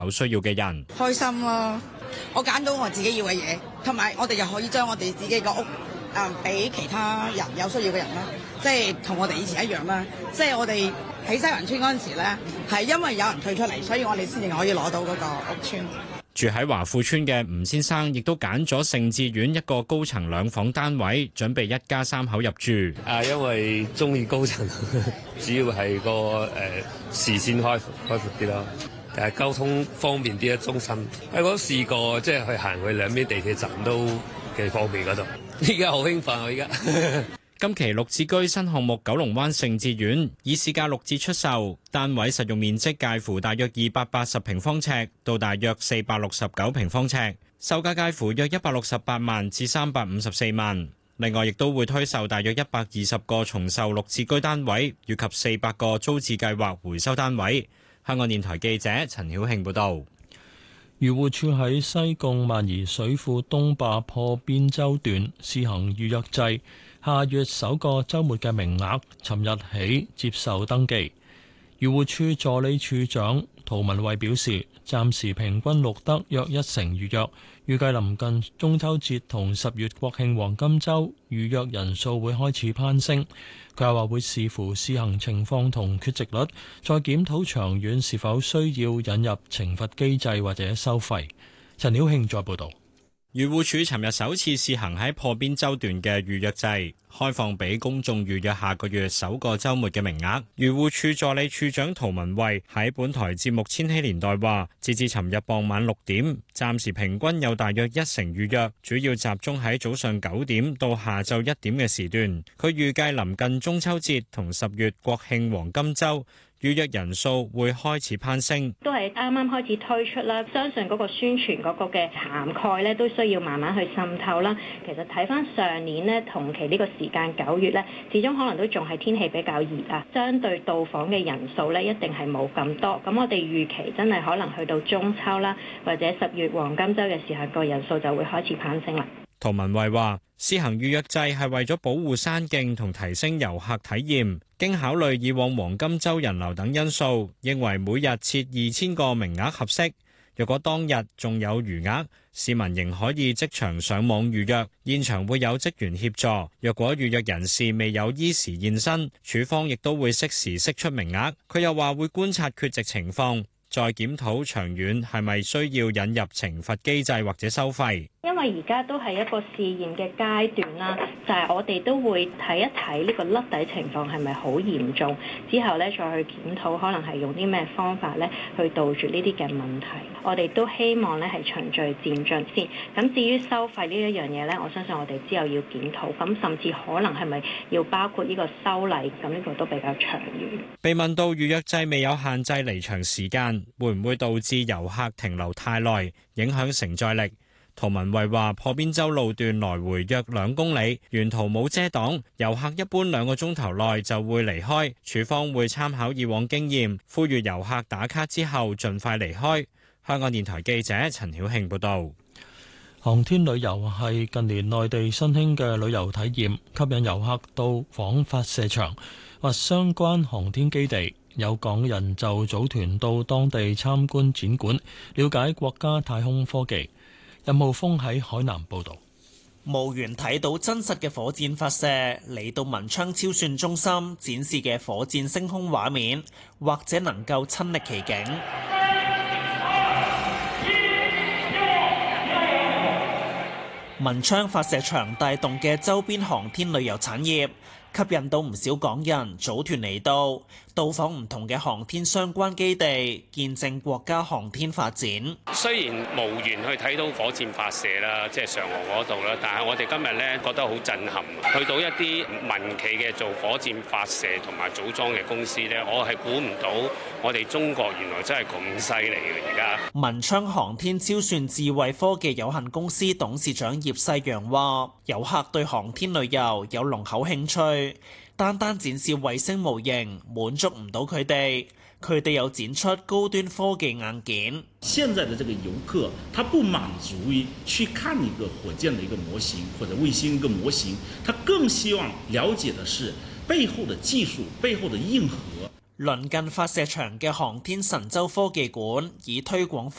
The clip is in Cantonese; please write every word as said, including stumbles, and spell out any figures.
有需要嘅人。 開心咯！我揀到我自己要嘅嘢，同埋我哋又可以將我哋自己個屋誒俾其他人有需要嘅人啦，即係同我哋以前一樣啦。即係我哋喺西環村嗰陣時咧，係因為有人退出嚟，所以我哋先至可以攞到嗰個屋邨。 住喺華富村嘅吳先生亦都揀咗盛智苑一個高層兩房單位，準備一家三口入住。 啊，因為中意高層，主要係個誒、呃、視線開開闊啲咯，誒交通方便啲啊，中心。喺嗰試過即係去行去兩邊地鐵站都幾方便嗰度。依家好興奮啊！依家。 今期綠置居新項目九龍灣盛智苑以市價六折出售，單位實用面積介乎大約二百八十平方尺到大約四百六十九平方尺，售價介乎約一百六十八萬至三百五十四萬。另外，亦都會推售大約一百二十個重售綠置居單位，以及四百個租置計劃回收單位。香港電台記者陳曉慶報導。 漁護署喺西貢萬宜水庫東壩破邊洲段試行預約制，下月首個週末嘅名額，尋日起接受登記。漁護署助理處長涂文慧表示，暫時平均錄得約一成預約，預計臨近中秋節同十月國慶黃金週預約人數會開始攀升。佢又話會視乎試行情況同缺席率，再檢討長遠是否需要引入懲罰機制或者收費。陳曉慶再報導。 漁護署尋日首次試行喺破邊洲段嘅預約制，開放俾公眾預約下個月首個週末嘅名額。漁護署助理處長涂文慧喺本台節目《千禧年代》話，截至尋日傍晚六點，暫時平均有大約一成預約，主要集中喺早上九點到下晝一點嘅時段。佢預計臨近中秋節同十月國慶黃金週，預約人數會開始攀升， 都係啱啱開始推出啦。相信嗰個宣傳嗰個嘅涵蓋咧，都需要慢慢去滲透啦。其實睇翻上年呢，同期呢個時間九月咧，始終可能都仲係天氣比較熱啊，相對到訪嘅人數咧，一定係冇咁多。咁我哋預期真係可能去到中秋啦，或者十月黃金週嘅時候，個人數就會開始攀升啦。 涂文慧話：試行預約制係為咗保護山徑同提升遊客體驗，經考慮以往黃金週人流等因素，認為每日設二千個名額合適。若果當日仲有餘額，市民仍可以即場上網預約，現場會有職員協助。若果預約人士未有依時現身，署方亦都會適時釋出名額。佢又話會觀察缺席情況，再檢討長遠係咪需要引入懲罰機制或者收費。 因為而家都係一個試驗嘅階段啦，就係我哋都會睇一睇呢個甩底情況係咪好嚴重，之後咧再去檢討，可能係用啲咩方法咧去杜絕呢啲嘅問題。我哋都希望咧係循序漸進先。咁至於收費呢一樣嘢咧，我相信我哋之後要檢討，咁甚至可能係咪要包括呢個修例，咁呢個都比較長遠。 被問到預約制未有限制離場時間，會唔會導致遊客停留太耐，影響承載力？涂文慧話：破邊洲路段來回約兩公里，沿途冇遮擋，遊客一般兩個鐘頭內就會離開。署方會參考以往經驗，呼籲遊客打卡之後盡快離開。香港電台記者陳曉慶報導。 航天旅遊係近年內地新興嘅旅遊體驗，吸引遊客到訪發射場或相關航天基地。有港人就組團到當地參觀展館，了解國家太空科技。任浩峰喺海南報道。 務員睇到真實嘅火箭發射，嚟到文昌超算中心展示嘅火箭升空畫面，或者能夠親歷其境。文昌發射場帶動嘅周邊航天旅遊產業，吸引到唔少港人組團嚟到，到訪唔同嘅航天相關基地，見證國家航天發展。 雖然無緣去睇到火箭發射啦，即係嫦娥嗰度啦，但係我哋今日咧覺得好震撼。去到一啲民企嘅做火箭發射同埋組裝嘅公司咧，我係估唔到我哋中國原來真係咁犀利嘅。而家文昌航天超算智慧科技有限公司董事長葉世陽話，遊客對航天旅遊有濃厚興趣，單單展示衛星模型滿足唔到佢哋，佢哋有展出高端科技硬件。 現在的這個遊客，他不滿足於去看一個火箭的一個模型或者衛星一個模型，他更希望了解的是背後的技術、背後的硬核。 鄰近發射場嘅航天神舟科技館以推廣